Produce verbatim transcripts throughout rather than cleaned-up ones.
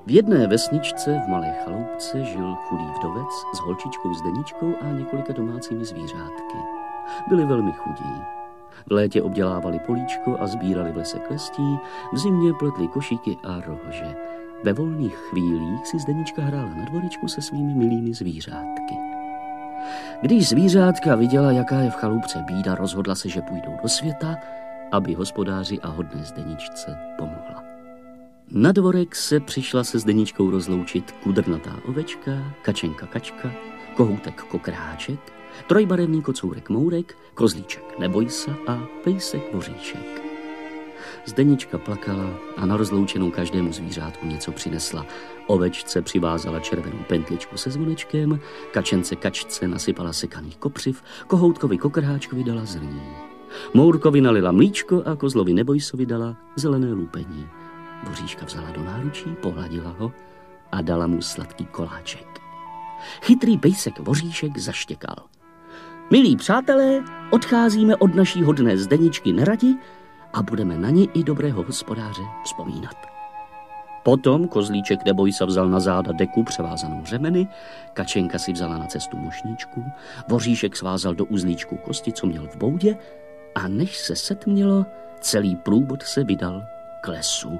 V jedné vesničce v malé chaloupce žil chudý vdovec s holčičkou Zdeničkou a několika domácími zvířátky. Byli velmi chudí. V létě obdělávali políčko a sbírali v lese klestí, v zimě pletli košíky a rohože. Ve volných chvílích si Zdenička hrála na dvorečku se svými milými zvířátky. Když zvířátka viděla, jaká je v chaloupce bída, rozhodla se, že půjdou do světa, aby hospodáři a hodné Zdeničce pomohla. Na dvorek se přišla se Zdeničkou rozloučit kudrnatá ovečka, kačenka Kačka, kohoutek Kokrháček, trojbarevný kocourek Mourek, kozlíček Nebojsa a pejsek Voříšek. Zdenička plakala a na rozloučenou každému zvířátku něco přinesla. Ovečce přivázala červenou pentličku se zvonečkem, kačence Kačce nasypala sekaných kopřiv, kohoutkovi Kokrháčkovi dala zrní. Mourkovi nalila mlíčko a kozlovi Nebojsovi dala zelené lupení. Voříška vzala do náručí, pohladila ho a dala mu sladký koláček. Chytrý pejsek Voříšek zaštěkal. Milí přátelé, odcházíme od naší hodné Zdeničky neradi a budeme na ní i dobrého hospodáře vzpomínat. Potom kozlíček Nebojsa vzal na záda deku převázanou řemeny, kačenka si vzala na cestu mošníčku, Voříšek svázal do uzlíčku kosti, co měl v boudě, a než se setmělo, celý průvod se vydal k lesu.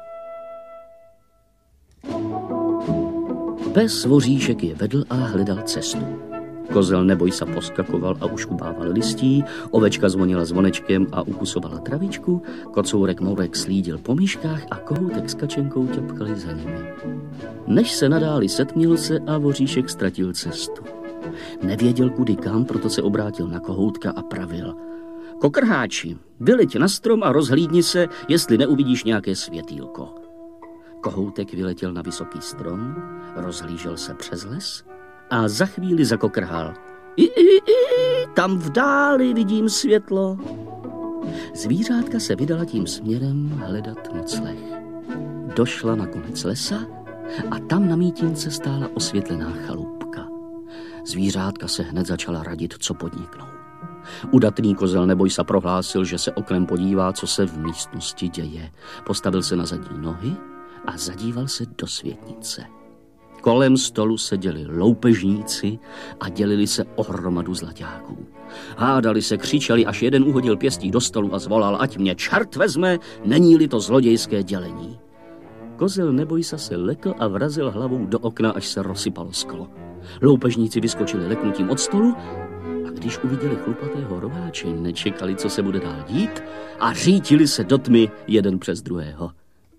Pes Voříšek je vedl a hledal cestu. Kozel Nebojsa poskakoval a uškubával listí, ovečka zvonila zvonečkem a ukusovala travičku, kocourek Mourek slídil po myškách a kohoutek s kačenkou ťapkali za nimi. Než se nadáli, setmělo se a Voříšek ztratil cestu. Nevěděl kudy kam, proto se obrátil na kohoutka a pravil. Kokrháči, vyleď na strom a rozhlídni se, jestli neuvidíš nějaké světýlko. Kohoutek vyletěl na vysoký strom, rozhlížel se přes les a za chvíli zakokrhal. I, i, i, tam v dáli vidím světlo. Zvířátka se vydala tím směrem hledat nocleh. Došla na konec lesa a tam na mítínce stála osvětlená chalupka. Zvířátka se hned začala radit, co podniknou. Udatný kozel Nebojsa prohlásil, že se oknem podívá, co se v místnosti děje. Postavil se na zadní nohy a zadíval se do světnice. Kolem stolu seděli loupežníci a dělili se o hromadu zlaťáků. Hádali se, křičeli, až jeden uhodil pěstí do stolu a zvolal, ať mě čert vezme, není-li to zlodějské dělení. Kozel Nebojsa se lekl a vrazil hlavou do okna, až se rozsypalo sklo. Loupežníci vyskočili leknutím od stolu a když uviděli chlupatého rováče, nečekali, co se bude dál dít a řítili se do tmy jeden přes druhého.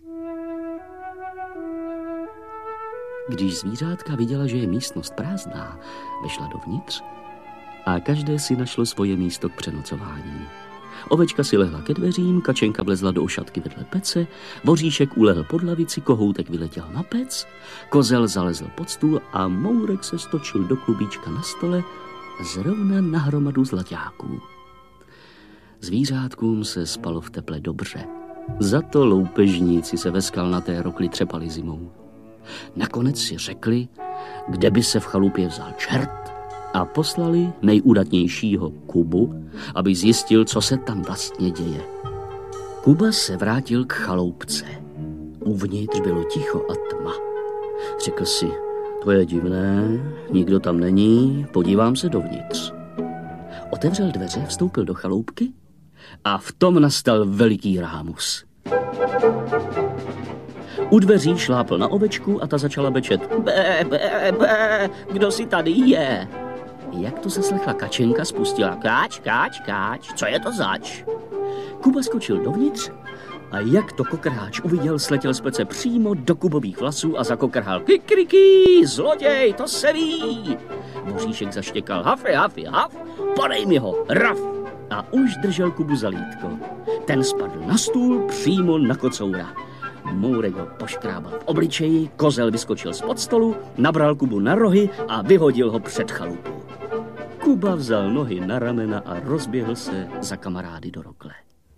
Když zvířátka viděla, že je místnost prázdná, vešla dovnitř a každé si našlo svoje místo k přenocování. Ovečka si lehla ke dveřím, kačenka vlezla do ošatky vedle pece, Voříšek ulehl pod lavici, kohoutek vyletěl na pec, kozel zalezl pod stůl a Mourek se stočil do klubíčka na stole zrovna na hromadu zlaťáků. Zvířátkům se spalo v teple dobře. Za to loupežníci se ve skalnaté rokli třepali zimou. Nakonec si řekli, kde by se v chalupě vzal čert, a poslali nejúdatnějšího Kubu, aby zjistil, co se tam vlastně děje. Kuba se vrátil k chaloupce. Uvnitř bylo ticho a tma. Řekl si, to je divné, nikdo tam není, podívám se dovnitř. Otevřel dveře, vstoupil do chaloupky a v tom nastal veliký rámus. U dveří šlápl na ovečku a ta začala bečet. Bé, bé, bé, kdo si tady je? Jak to se slechla kačenka, spustila káč, káč, káč, co je to zač? Kuba skočil dovnitř a jak to Kokrháč uviděl, sletěl z pece přímo do Kubových vlasů a zakokrhal. Kikriky, zloděj, to se ví. Voříšek zaštěkal. Hafy, hafy, haf, podej mi ho, raf. A už držel Kubu za lítko. Ten spadl na stůl přímo na kocoura. Mourek ho poškrábal v obličeji, kozel vyskočil spod stolu, nabral Kubu na rohy a vyhodil ho před chalupu. Kuba vzal nohy na ramena a rozběhl se za kamarády do rokle.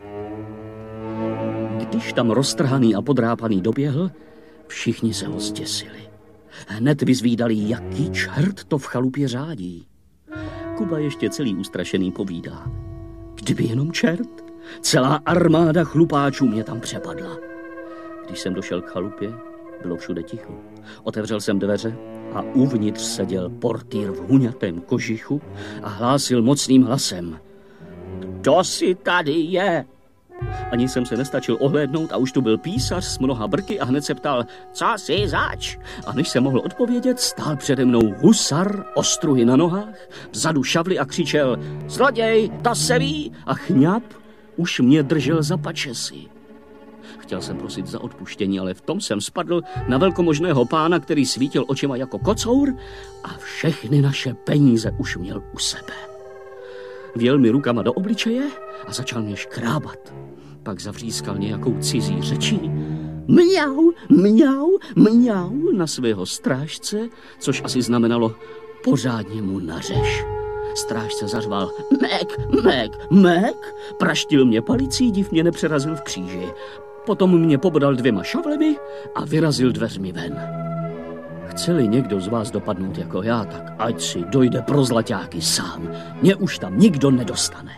Když tam roztrhaný a podrápaný doběhl, všichni se ho zděsili. Hned vyzvídali, jaký čert to v chalupě řádí. Kuba ještě celý ustrašený povídá. Kdyby jenom čert, celá armáda chlupáčů mě tam přepadla. Když jsem došel k chalupě, Bylo všude ticho. Otevřel jsem dveře a uvnitř seděl portýr v huňatém kožichu a hlásil mocným hlasem. Kdo si tady je? Ani jsem se nestačil ohlédnout a už tu byl písař s mnoha brky a hned se ptal, co si zač? A než jsem mohl odpovědět, stál přede mnou husar, ostruhy na nohách, vzadu šavly a křičel, zloděj, to se ví! A chňap už mě držel za pačesy. Chtěl jsem prosit za odpuštění, ale v tom jsem spadl na velkomožného pána, který svítil očima jako kocour a všechny naše peníze už měl u sebe. Vjel mi rukama do obličeje a začal mě škrábat. Pak zavřískal nějakou cizí řečí. Mňau, mňau, mňau na svého strážce, což asi znamenalo pořádně mu nařeš. Strážce zařval mek, mek, mek, praštil mě palicí, div mě nepřerazil v kříži. Potom mě pobodal dvěma šavlemi a vyrazil dveřmi ven. Chce-li někdo z vás dopadnout jako já, tak ať si dojde pro zlaťáky sám. Mě už tam nikdo nedostane.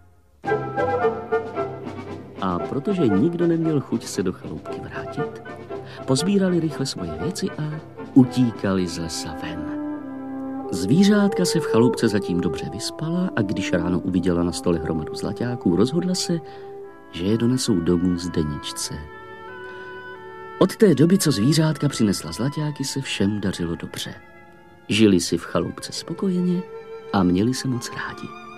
A protože nikdo neměl chuť se do chaloupky vrátit, pozbírali rychle svoje věci a utíkali z lesa ven. Zvířátka se v chaloupce zatím dobře vyspala a když ráno uviděla na stole hromadu zlaťáků, rozhodla se, že je donesou domů Zdeničce. Od té doby, co zvířátka přinesla zlaťáky, se všem dařilo dobře. Žili si v chaloupce spokojeně a měli se moc rádi.